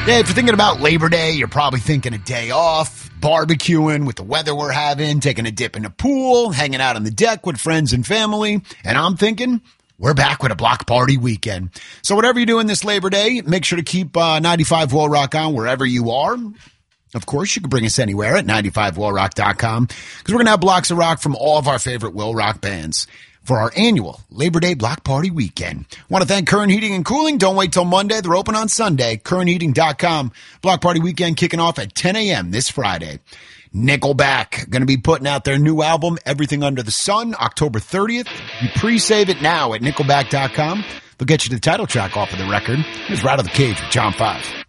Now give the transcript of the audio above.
Yeah, if you're thinking about Labor Day, you're probably thinking a day off, barbecuing with the weather we're having, taking a dip in the pool, hanging out on the deck with friends and family. And I'm thinking, we're back with a block party weekend. So whatever you're doing this Labor Day, make sure to keep 95 Will Rock on wherever you are. Of course, you can bring us anywhere at 95willrock.com because we're going to have blocks of rock from all of our favorite Will Rock bands for our annual Labor Day Block Party Weekend. Want to thank Current Heating and Cooling. Don't wait till Monday. They're open on Sunday. CurrentHeating.com. Block Party Weekend kicking off at 10 a.m. this Friday. Nickelback going to be putting out their new album, Everything Under the Sun, October 30th. You pre-save it now at Nickelback.com. They'll get you the title track off of the record. Here's Right Out of the Cage with John 5.